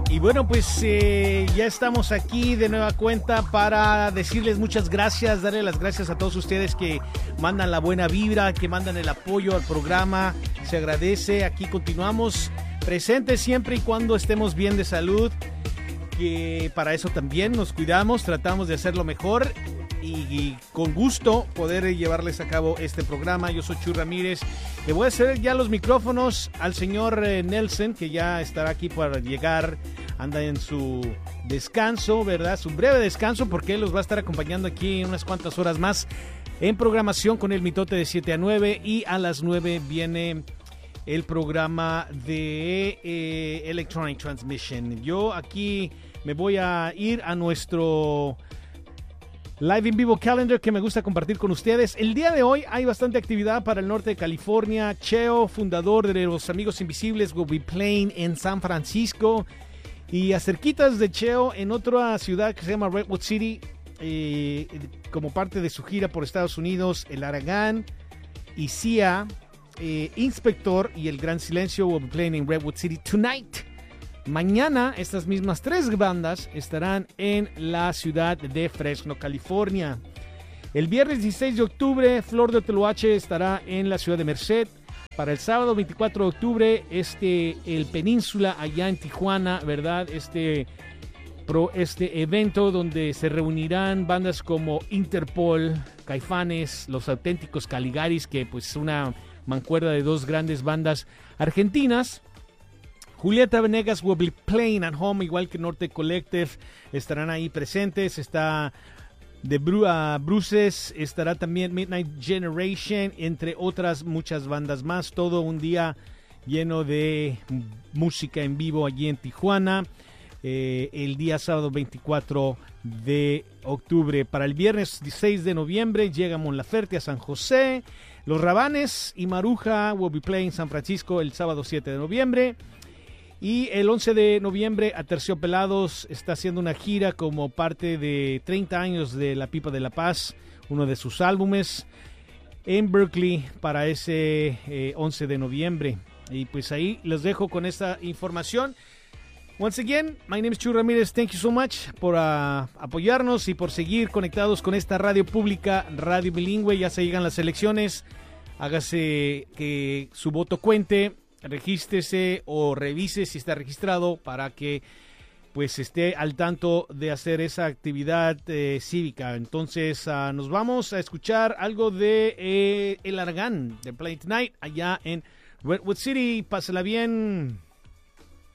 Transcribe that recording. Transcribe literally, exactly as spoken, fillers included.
Y bueno, pues eh, ya estamos aquí de nueva cuenta para decirles muchas gracias, darle las gracias a todos ustedes que mandan la buena vibra, que mandan el apoyo al programa. Se agradece, aquí continuamos presentes siempre y cuando estemos bien de salud, que para eso también nos cuidamos, tratamos de hacerlo mejor y, y con gusto poder llevarles a cabo este programa. Yo soy Chuy Ramírez. Le voy a hacer ya los micrófonos al señor eh, Nelson, que ya estará aquí para llegar. Anda en su descanso, ¿verdad? Su breve descanso, porque él los va a estar acompañando aquí en unas cuantas horas más en programación con el mitote de siete a nueve. Y a las nueve viene el programa de eh, Electronic Transmission. Yo aquí me voy a ir a nuestro Live in Vivo Calendar que me gusta compartir con ustedes. El día de hoy hay bastante actividad para el norte de California. Cheo, fundador de los Amigos Invisibles, will be playing en San Francisco. Y a cerquitas de Cheo, en otra ciudad que se llama Redwood City, eh, como parte de su gira por Estados Unidos, el Aragán y Sia, eh, Inspector y el Gran Silencio will be playing in Redwood City tonight. Mañana estas mismas tres bandas estarán en la ciudad de Fresno, California. El viernes dieciséis de octubre, Flor de Toloache estará en la ciudad de Merced. Para el sábado veinticuatro de octubre, este, el Península allá en Tijuana, ¿verdad? Este, pro, este evento donde se reunirán bandas como Interpol, Caifanes, Los Auténticos Caligaris, que pues es una mancuerna de dos grandes bandas argentinas. Julieta Venegas will be playing at home, igual que Norte Collective, estarán ahí presentes. Está de Bru uh, Bruces, estará también Midnight Generation, entre otras muchas bandas más. Todo un día lleno de música en vivo allí en Tijuana. Eh, el día sábado veinticuatro de octubre. Para el viernes dieciséis de noviembre llega Mon Laferte a San José. Los Rabanes y Maruja will be playing San Francisco el sábado siete de noviembre. Y el once de noviembre Aterciopelados está haciendo una gira como parte de treinta años de La Pipa de la Paz, uno de sus álbumes, en Berkeley para ese eh, once de noviembre. Y pues ahí los dejo con esta información. Once again, my name is Chuy Ramírez. Thank you so much por uh, apoyarnos y por seguir conectados con esta radio pública, radio bilingüe. Ya se llegan las elecciones. Hágase que su voto cuente. Regístrese o revise si está registrado para que pues esté al tanto de hacer esa actividad eh, cívica. Entonces uh, nos vamos a escuchar algo de eh, El Aragán, de Play Tonight, allá en Redwood City. Pásela bien.